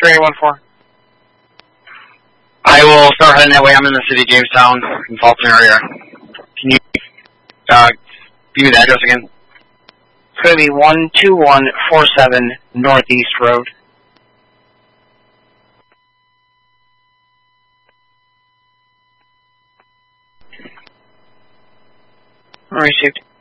3814. I will start heading that way. I'm in the city of Jamestown, in Fulton area. Can you give me the address again? It's going to be 12147 Northeast Road. Received.